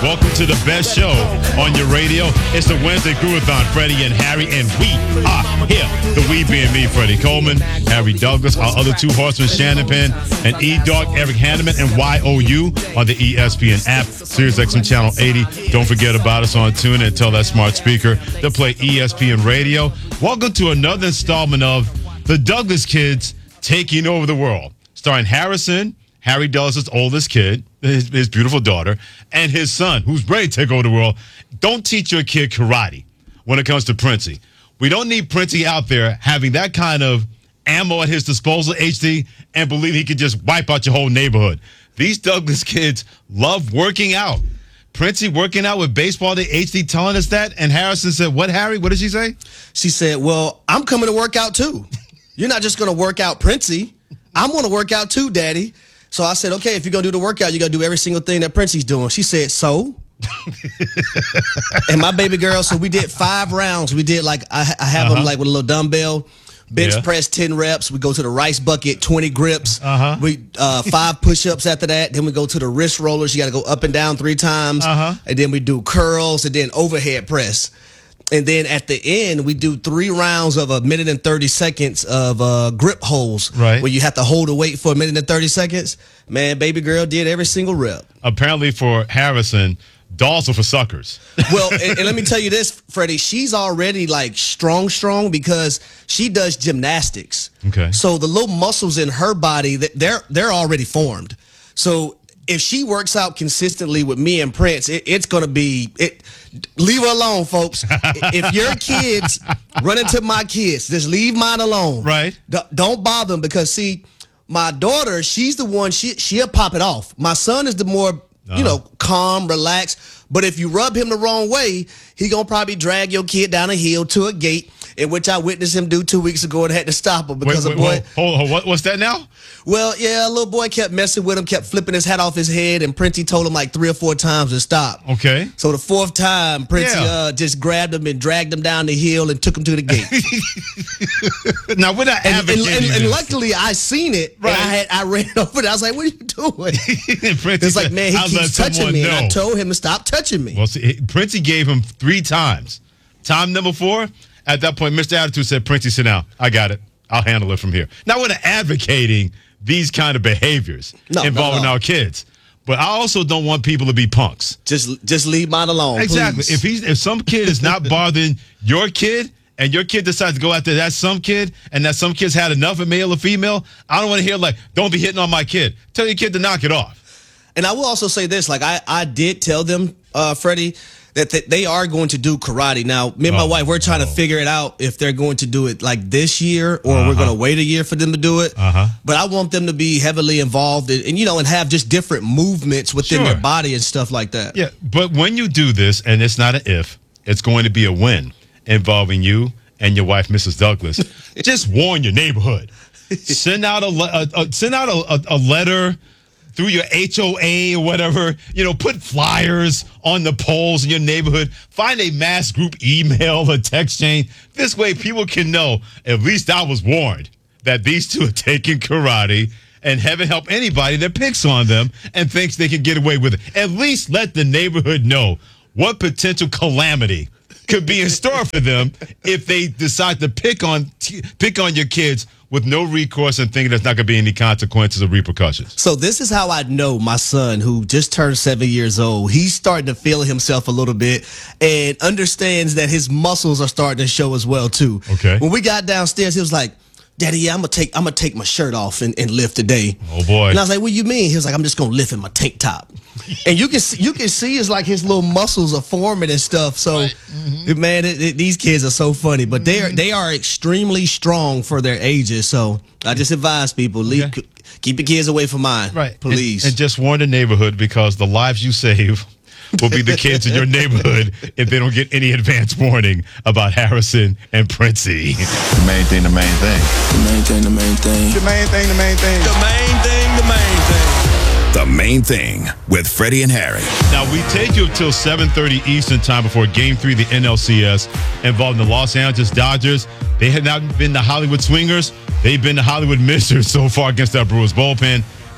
Welcome to the best show on your radio. It's the Wednesday Groovathon, Freddie and Harry, and we are here. The we being me, Freddie Coleman, Harry Douglas, our other two horsemen, Shannon Penn, and E-Dog, Eric Hanneman, and YOU on the ESPN app, SiriusXM Channel 80. Don't forget about us on TuneIn and tell that smart speaker to play ESPN Radio. Welcome to another installment of The Douglas Kids Taking Over the World, starring Harry Douglas' oldest kid, his beautiful daughter, and his son, who's ready to take over the world. Don't teach your kid karate when it comes to Princey. We don't need Princey out there having that kind of ammo at his disposal, HD, and believe he could just wipe out your whole neighborhood. These Douglas kids love working out. Princey working out with baseball day, HD telling us that, and Harrison said, what, Harry? What did she say? She said, well, I'm coming to work out too. You're not just going to work out Princey. I'm going to work out too, Daddy. So I said, okay, if you're going to do the workout, you got to do every single thing that Princey's doing. She said, so? And my baby girl, so we did 5 rounds. We did I have them like with a little dumbbell, bench press 10 reps. We go to the rice bucket, 20 grips. We 5 push-ups after that. Then we go to the wrist rollers. You got to go up and down 3 times. And then we do curls and then overhead press. And then at the end, we do 3 rounds of 1 minute and 30 seconds of grip holds. Right. Where you have to hold the weight for 1 minute and 30 seconds. Man, baby girl did every single rep. Apparently for Harrison, dolls are for suckers. Well, and let me tell you this, Freddie. She's already strong because she does gymnastics. Okay. So the little muscles in her body, they're already formed. So if she works out consistently with me and Prince, it's going to be it. Leave her alone, folks. If your kids run into my kids, just leave mine alone. Right. Don't bother them because, see, my daughter, she's the one, she'll pop it off. My son is the more, calm, relaxed. But if you rub him the wrong way, he going to probably drag your kid down a hill to a gate, in which I witnessed him do 2 weeks ago and had to stop him because a boy. Hold on, what's that now? Well, yeah, a little boy kept messing with him, kept flipping his hat off his head, and Princey told him 3 or 4 times to stop. Okay. So the 4th time, Princey just grabbed him and dragged him down the hill and took him to the gate. Now, we're not advocating and luckily, I seen it. Right. And I ran over there. I was like, what are you doing? It's like, man, he keeps touching me. And I told him to stop touching me. Well, see, Princey gave him 3 times. Time number 4, at that point, Mr. Attitude said, Princey, sit down. I got it. I'll handle it from here. Now, we're not advocating these kind of behaviors involving our kids. But I also don't want people to be punks. Just leave mine alone, exactly. Please. If some kid is not bothering your kid, and your kid decides to go after that some kid, and that some kid's had enough of male or female, I don't want to hear don't be hitting on my kid. Tell your kid to knock it off. And I will also say this, I did tell them, Freddie, that they are going to do karate. Now, me and my wife, we're trying to figure it out if they're going to do it this year or we're going to wait a year for them to do it. But I want them to be heavily involved and have just different movements within their body and stuff like that. Yeah, but when you do this, and it's not an if, it's going to be a win involving you and your wife, Mrs. Douglas. Just warn your neighborhood. Send out a letter through your HOA or whatever, put flyers on the poles in your neighborhood. Find a mass group email or text chain. This way people can know, at least I was warned, that these two are taking karate, and heaven help anybody that picks on them and thinks they can get away with it. At least let the neighborhood know what potential calamity could be in store for them if they decide to pick on your kids with no recourse and thinking there's not going to be any consequences or repercussions. So this is how I know my son, who just turned 7 years old, he's starting to feel himself a little bit and understands that his muscles are starting to show as well, too. Okay. When we got downstairs, he was like, Daddy, yeah, I'm gonna take my shirt off and lift today. Oh boy! And I was like, what do you mean? He was like, I'm just gonna lift in my tank top. And you can see it's like his little muscles are forming and stuff. So, man, these kids are so funny, but they are extremely strong for their ages. So I just advise people, keep your kids away from mine, right? Please, and just warn the neighborhood, because the lives you save will be the kids in your neighborhood if they don't get any advance warning about Harrison and Princey. The main thing, the main thing. The main thing, the main thing. The main thing, the main thing. The main thing, the main thing. The Main Thing with Freddie and Harry. Now, we take you until 7:30 Eastern time before Game 3 of the NLCS involving the Los Angeles Dodgers. They have not been the Hollywood Swingers. They've been the Hollywood Misters so far against that Brewers bullpen.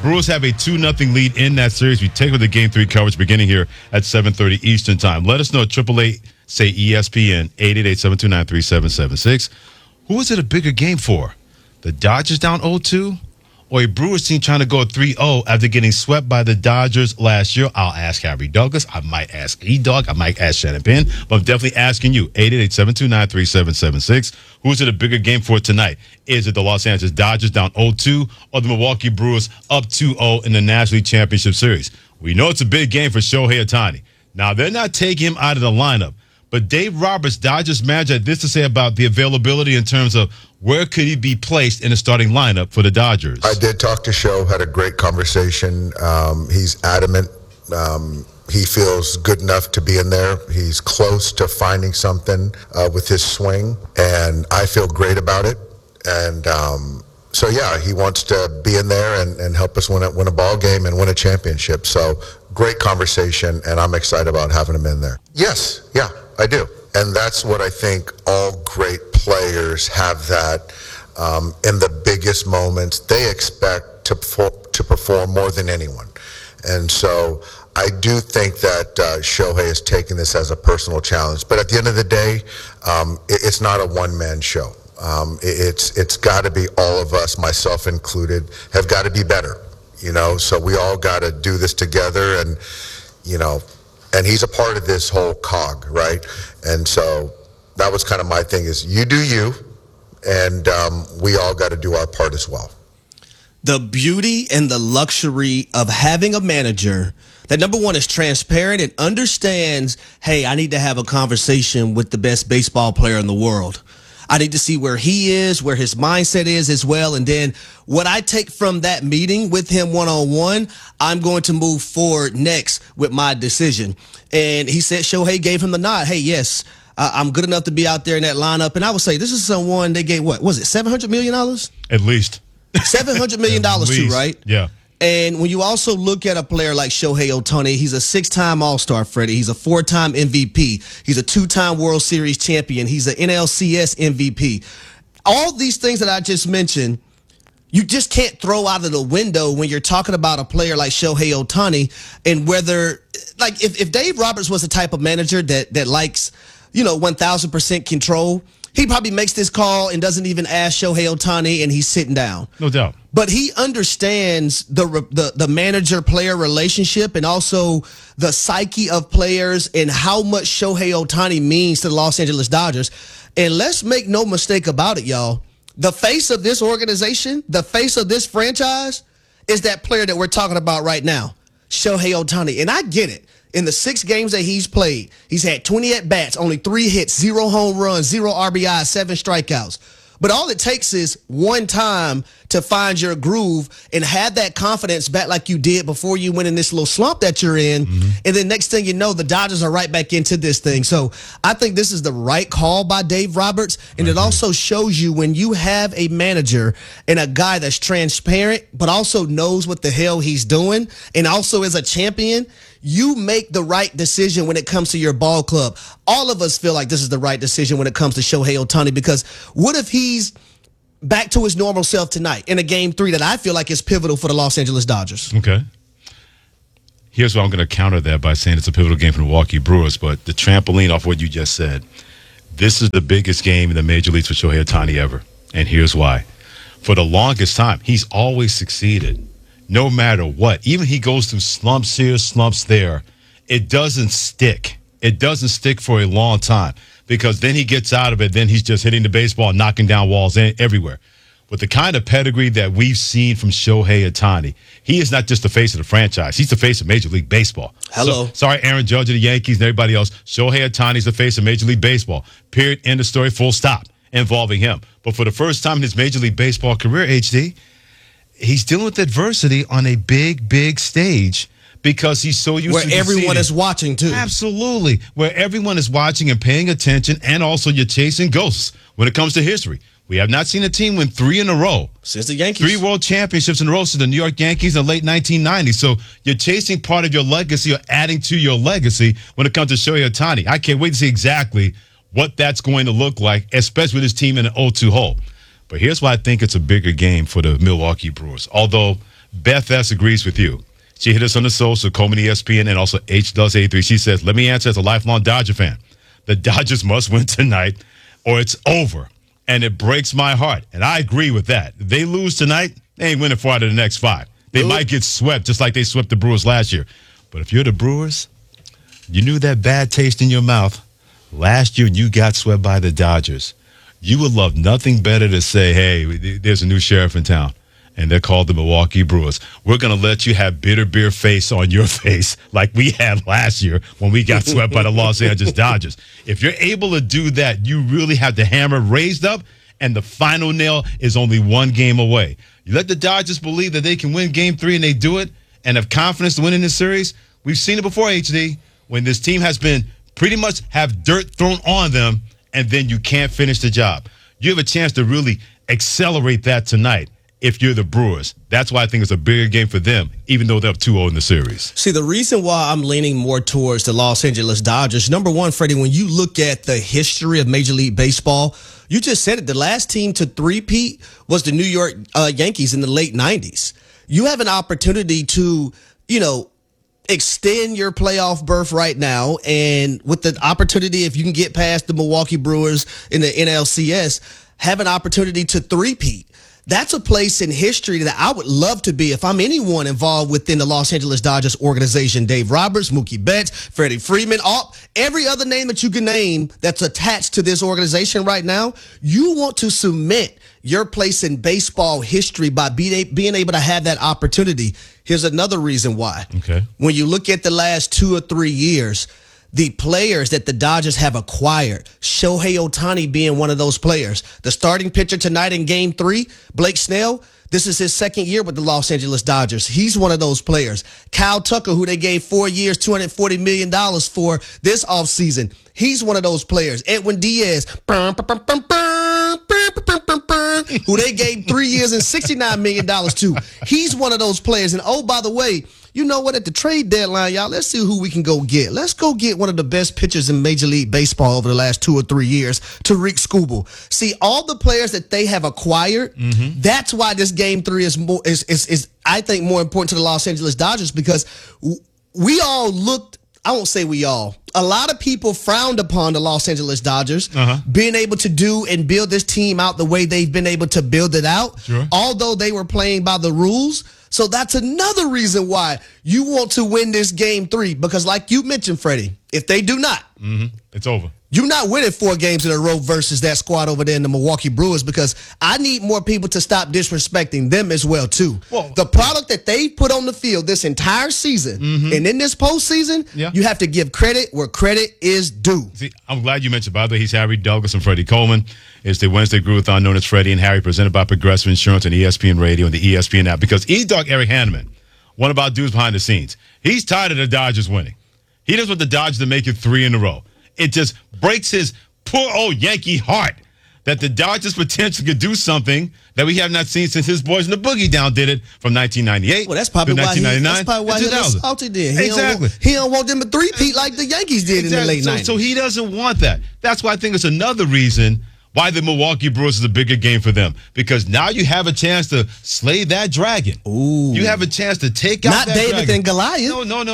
Brewers have a 2-0 lead in that series. We take with the Game 3 coverage beginning here at 7:30 Eastern Time. Let us know at 888, say ESPN, 888-729-3776. Who is it a bigger game for? The Dodgers down 0-2? Or a Brewers team trying to go 3-0 after getting swept by the Dodgers last year? I'll ask Harry Douglas. I might ask E-Dog. I might ask Shannon Penn. But I'm definitely asking you, 888-729-3776. Who is it a bigger game for tonight? Is it the Los Angeles Dodgers down 0-2 or the Milwaukee Brewers up 2-0 in the National League Championship Series? We know it's a big game for Shohei Ohtani. Now, they're not taking him out of the lineup. But Dave Roberts, Dodgers manager, had this to say about the availability in terms of where could he be placed in the starting lineup for the Dodgers. I did talk to Sho, had a great conversation. He's adamant. He feels good enough to be in there. He's close to finding something with his swing, and I feel great about it. And so, yeah, he wants to be in there and help us win a ball game and win a championship. So great conversation, and I'm excited about having him in there. Yes, yeah, I do. And that's what I think all great players have, that in the biggest moments, they expect to perform more than anyone. And so I do think that Shohei is taking this as a personal challenge. But at the end of the day, it's not a one-man show. It's got to be all of us, myself included, have got to be better. So we all got to do this together, and and he's a part of this whole cog, right? And so that was kind of my thing, is you do you, and we all got to do our part as well. The beauty and the luxury of having a manager that, number one, is transparent and understands, hey, I need to have a conversation with the best baseball player in the world. I need to see where he is, where his mindset is as well. And then what I take from that meeting with him one-on-one, I'm going to move forward next with my decision. And he said Shohei gave him the nod. Hey, yes, I'm good enough to be out there in that lineup. And I would say this is someone they gave, what was it, $700 million? At least. $700 million to, right? Yeah. And when you also look at a player like Shohei Ohtani, he's a 6-time All-Star, Freddie. He's a 4-time MVP. He's a 2-time World Series champion. He's an NLCS MVP. All these things that I just mentioned, you just can't throw out of the window when you're talking about a player like Shohei Ohtani, and whether, like, if Dave Roberts was the type of manager that likes, 1,000% control, he probably makes this call and doesn't even ask Shohei Ohtani, and he's sitting down. No doubt. But he understands the manager-player relationship and also the psyche of players and how much Shohei Ohtani means to the Los Angeles Dodgers. And let's make no mistake about it, y'all. The face of this organization, the face of this franchise, is that player that we're talking about right now, Shohei Ohtani. And I get it. In the 6 games that he's played, he's had 20 at-bats, only 3 hits, 0 home runs, 0 RBIs, 7 strikeouts. But all it takes is one time to find your groove and have that confidence back like you did before you went in this little slump that you're in. Mm-hmm. And then next thing you know, the Dodgers are right back into this thing. So I think this is the right call by Dave Roberts. And it also shows you when you have a manager and a guy that's transparent, but also knows what the hell he's doing and also is a champion, you make the right decision when it comes to your ball club. All of us feel like this is the right decision when it comes to Shohei Ohtani, because what if he's back to his normal self tonight in a game 3 that I feel like is pivotal for the Los Angeles Dodgers? Okay. Here's what I'm going to counter that by saying it's a pivotal game for the Milwaukee Brewers, but the trampoline off what you just said, this is the biggest game in the major leagues for Shohei Ohtani ever, and here's why. For the longest time, he's always succeeded. No matter what, even he goes through slumps here, slumps there, it doesn't stick. It doesn't stick for a long time, because then he gets out of it, then he's just hitting the baseball, knocking down walls everywhere. With the kind of pedigree that we've seen from Shohei Ohtani, he is not just the face of the franchise. He's the face of Major League Baseball. Hello. So, sorry, Aaron Judge of the Yankees and everybody else. Shohei Ohtani is the face of Major League Baseball. Period. End of story. Full stop. Involving him. But for the first time in his Major League Baseball career, HD, he's dealing with adversity on a big, big stage because he's so used to where everyone is watching, too. Absolutely. Where everyone is watching and paying attention, and also you're chasing ghosts when it comes to history. We have not seen a team win 3 in a row. Since the Yankees. 3 world championships in a row since the New York Yankees in the late 1990s. So you're chasing part of your legacy or adding to your legacy when it comes to Shohei Ohtani. I can't wait to see exactly what that's going to look like, especially with this team in an 0-2 hole. But here's why I think it's a bigger game for the Milwaukee Brewers. Although Beth S. agrees with you. She hit us on the social, Coleman ESPN, and also H-Does-A3. She says, let me answer as a lifelong Dodger fan. The Dodgers must win tonight or it's over. And it breaks my heart. And I agree with that. If they lose tonight, they ain't winning 4 out of the next 5. They might get swept just like they swept the Brewers last year. But if you're the Brewers, you knew that bad taste in your mouth last year when you got swept by the Dodgers. You would love nothing better to say, hey, there's a new sheriff in town. And they're called the Milwaukee Brewers. We're going to let you have bitter beer face on your face like we had last year when we got swept by the Los Angeles Dodgers. If you're able to do that, you really have the hammer raised up, and the final nail is only 1 game away. You let the Dodgers believe that they can win Game 3, and they do it, and have confidence to win in this series. We've seen it before, HD, when this team has been pretty much have dirt thrown on them, and then you can't finish the job. You have a chance to really accelerate that tonight. If you're the Brewers, that's why I think it's a bigger game for them, even though they're up 2-0 in the series. See, the reason why I'm leaning more towards the Los Angeles Dodgers, number one, Freddie, when you look at the history of Major League Baseball, you just said it. The last team to three-peat was the New York Yankees in the late 90s. You have an opportunity to, extend your playoff berth right now, and with the opportunity, if you can get past the Milwaukee Brewers in the NLCS, have an opportunity to three-peat. That's a place in history that I would love to be if I'm anyone involved within the Los Angeles Dodgers organization. Dave Roberts, Mookie Betts, Freddie Freeman, every other name that you can name that's attached to this organization right now. You want to cement your place in baseball history by being able to have that opportunity. Here's another reason why. Okay. When you look at the last 2 or 3 years, the players that the Dodgers have acquired, Shohei Ohtani being one of those players. The starting pitcher tonight in Game 3, Blake Snell, this is his second year with the Los Angeles Dodgers. He's one of those players. Kyle Tucker, who they gave 4 years, $240 million for this offseason. He's one of those players. Edwin Diaz, who they gave 3 years and $69 million to. He's one of those players. And, oh, by the way, you know what? At the trade deadline, y'all, let's see who we can go get. Let's go get one of the best pitchers in Major League Baseball over the last 2 or 3 years, Tariq Skubal. See, all the players that they have acquired, that's why this Game 3 is I think, more important to the Los Angeles Dodgers, because we all looked, I won't say we all, a lot of people frowned upon the Los Angeles Dodgers being able to do and build this team out the way they've been able to build it out, although they were playing by the rules. So that's another reason why you want to win this Game 3, because like you mentioned, Freddie, if they do not, it's over. You're not winning 4 games in a row versus that squad over there in the Milwaukee Brewers, because I need more people to stop disrespecting them as well, too. Well, the product that they put on the field this entire season and in this postseason, you have to give credit where credit is due. See, I'm glad you mentioned, by the way, he's Harry Douglas and Freddie Coleman. It's the Wednesday Groovathon known as Freddie and Harry, presented by Progressive Insurance and ESPN Radio and the ESPN app, because E-Dog Eric Hanneman, one of our dudes behind the scenes, he's tired of the Dodgers winning. He doesn't want the Dodgers to make it 3 in a row. It just breaks his poor old Yankee heart that the Dodgers potentially could do something that we have not seen since his boys in the Boogie Down did it from 1998 well, that's probably to why 1999 that's probably why he was salty then. Exactly. He don't want them to three-peat like the Yankees did in the late 90s. So he doesn't want that. That's why I think it's another reason why the Milwaukee Brewers is a bigger game for them, because now you have a chance to slay that dragon. Ooh. You have a chance to take out that David dragon. and Goliath.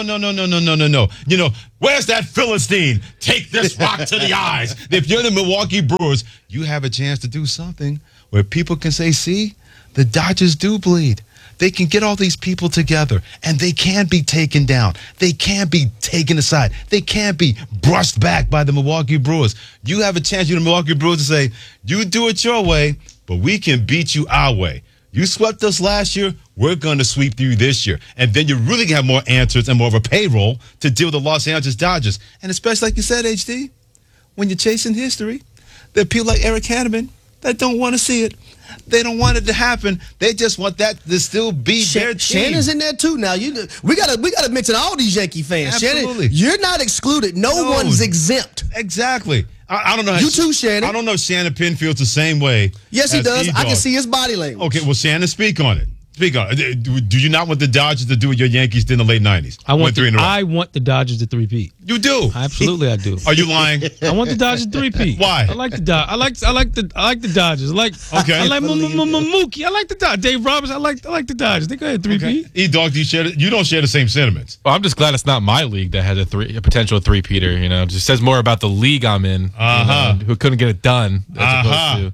No. You know, where's that Philistine? Take this rock to the eyes. If you're the Milwaukee Brewers, you have a chance to do something where people can say, see, the Dodgers do bleed. They can get all these people together, and they can be taken down. They can be taken aside. They can be brushed back by the Milwaukee Brewers. You have a chance, you're the Milwaukee Brewers, to say, you do it your way, but we can beat you our way. You swept us last year, we're going to sweep you this year. And then you really have more answers and more of a payroll to deal with the Los Angeles Dodgers. And especially, like you said, HD, when you're chasing history, there are people like Eric Hanneman that don't want to see it. They don't want it to happen. They just want that to still be their team. Shannon's in there too. Now we gotta mention all these Yankee fans. Absolutely. Shannon, you're not excluded. No one's exempt. Exactly. I don't know. You too, Shannon. I don't know if Shannon Penn feels the same way. Yes, he does. E-Dog. I can see his body language. Okay, well, Shannon, speak on it. Speak on. Do you not want the Dodgers to do what your Yankees did in the late 90s? I want the Dodgers to three-peat. You do? Absolutely, I do. Are you lying? I want the Dodgers to three-peat. Why? I like the Dodgers. I like the Dodgers. I like Mookie. I like the Dodgers. Dave Roberts. I like the Dodgers. They go ahead three-peat. E-Dog, you don't share the same sentiments. Well, I'm just glad it's not my league that has a potential three-peater. You know, it just says more about the league I'm in. Who couldn't get it done as opposed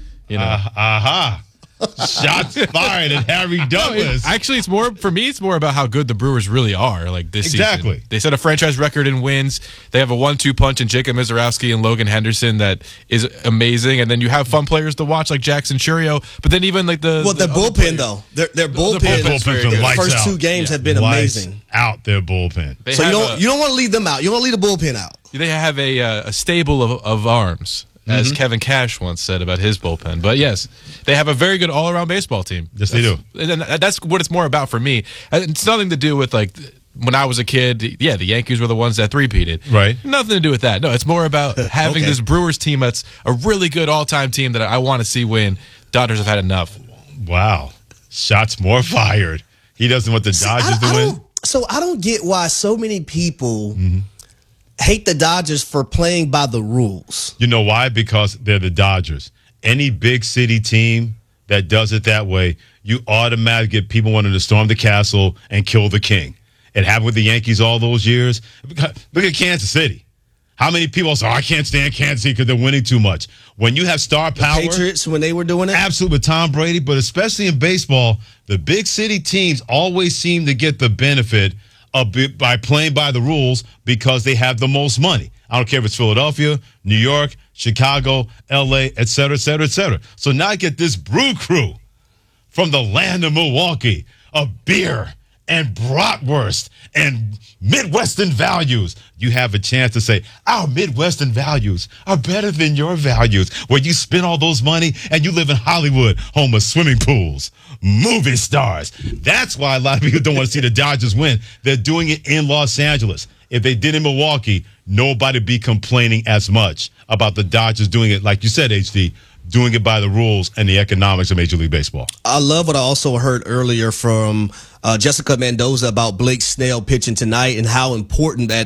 to, Shots fired at Harry Douglas. Actually, it's more about how good the Brewers really are. Like this Exactly. season, they set a franchise record in wins. They have a 1-2 punch in Jacob Mizorowski and Logan Henderson that is amazing. And then you have fun players to watch like Jackson Chourio. But then even like their bullpen though, their bullpen, the first 2 games have been amazing. Out their bullpen. So you don't want to leave them out. You don't want to leave the bullpen out. They have a stable of arms. As Kevin Cash once said about his bullpen. But yes, they have a very good all-around baseball team. Yes, they do. And that's what it's more about for me. It's nothing to do with, like, when I was a kid, yeah, the Yankees were the ones that three-peated. Right. Nothing to do with that. No, it's more about having this Brewers team that's a really good all-time team that I want to see win. Dodgers have had enough. Wow. Shots more fired. He doesn't want the Dodgers to win. So I don't get why so many people hate the Dodgers for playing by the rules. You know why? Because they're the Dodgers. Any big city team that does it that way, you automatically get people wanting to storm the castle and kill the king. It happened with the Yankees all those years. Look at Kansas City. How many people say, I can't stand Kansas City because they're winning too much? When you have star power. The Patriots, when they were doing it? Absolutely, with Tom Brady. But especially in baseball, the big city teams always seem to get the benefit by playing by the rules because they have the most money. I don't care if it's Philadelphia, New York, Chicago, L.A., et cetera, et cetera, et cetera. So now I get this brew crew from the land of Milwaukee of beer and bratwurst and Midwestern values. You have a chance to say, our Midwestern values are better than your values, where you spend all those money and you live in Hollywood, home of swimming pools, movie stars. That's why a lot of people don't want to see the Dodgers win. They're doing it in Los Angeles. If they did in Milwaukee, nobody would be complaining as much about the Dodgers doing it, like you said, HD, doing it by the rules and the economics of Major League Baseball. I love what I also heard earlier from Jessica Mendoza about Blake Snell pitching tonight and how important that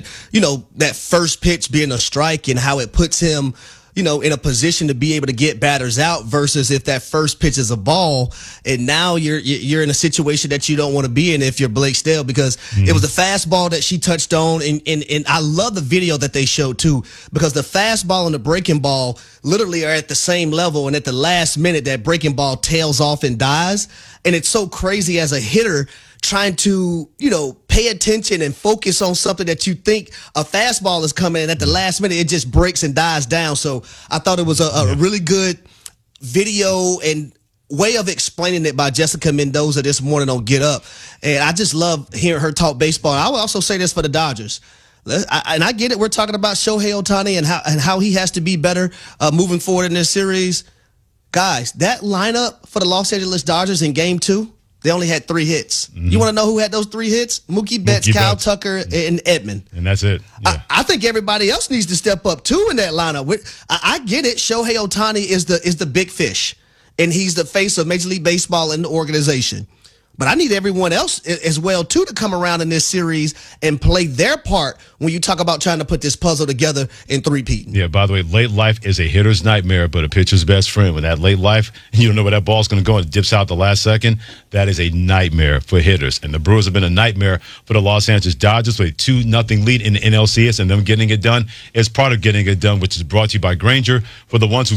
first pitch being a strike and how it puts him, in a position to be able to get batters out versus if that first pitch is a ball and now you're in a situation that you don't want to be in if you're Blake Snell because it was a fastball that she touched on and I love the video that they showed too because the fastball and the breaking ball literally are at the same level and at the last minute that breaking ball tails off and dies and it's so crazy as a hitter trying to, pay attention and focus on something that you think a fastball is coming and at the last minute it just breaks and dies down. So I thought it was a really good video and way of explaining it by Jessica Mendoza this morning on Get Up. And I just love hearing her talk baseball. I would also say this for the Dodgers. And I get it. We're talking about Shohei Ohtani and how he has to be better moving forward in this series. Guys, that lineup for the Los Angeles Dodgers in Game 2, they only had 3 hits. You want to know who had those 3 hits? Mookie Betts, Kyle Tucker, and Edman. And that's it. Yeah. I think everybody else needs to step up, too, in that lineup. I get it. Shohei Ohtani is the big fish, and he's the face of Major League Baseball and the organization. But I need everyone else as well, too, to come around in this series and play their part when you talk about trying to put this puzzle together in three-peating. Yeah, by the way, late life is a hitter's nightmare, but a pitcher's best friend. When that late life, you don't know where that ball's going to go and it dips out the last second, that is a nightmare for hitters. And the Brewers have been a nightmare for the Los Angeles Dodgers with a 2-0 lead in the NLCS, and them getting it done is part of getting it done, which is brought to you by Grainger. For the ones who